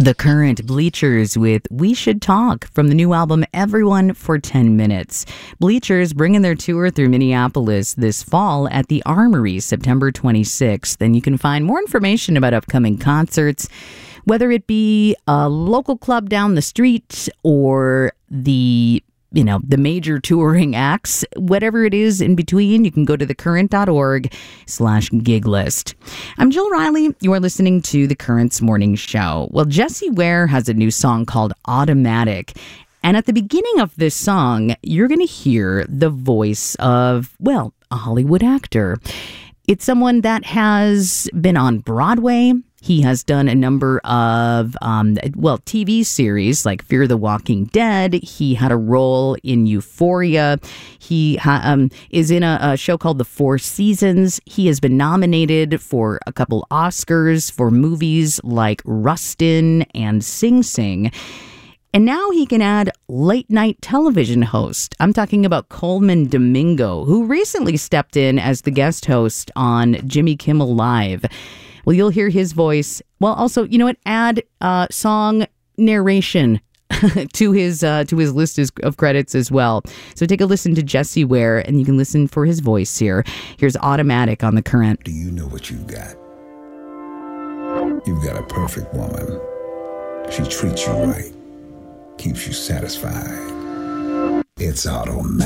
The Current, Bleachers with We Should Talk from the new album Everyone for 10 Minutes. Bleachers bringing their tour through Minneapolis this fall at the Armory, September 26th. And you can find more information about upcoming concerts, whether it be a local club down the street or the major touring acts, whatever it is in between, you can go to thecurrent.org/gig list. I'm Jill Riley. You are listening to The Current's Morning Show. Well, Jessie Ware has a new song called Automatic. And at the beginning of this song, you're going to hear the voice of, a Hollywood actor. It's someone that has been on Broadway. He has done a number of, TV series like Fear the Walking Dead. He had a role in Euphoria. He is in a show called The Four Seasons. He has been nominated for a couple Oscars for movies like Rustin and Sing Sing. And now he can add late night television host. I'm talking about Coleman Domingo, who recently stepped in as the guest host on Jimmy Kimmel Live. Well, you'll hear his voice. Well, also, add song narration to his list of credits as well. So take a listen to Jessie Ware, and you can listen for his voice here. Here's Automatic on The Current. Do you know what you've got? You've got a perfect woman. She treats you right, keeps you satisfied. It's automatic.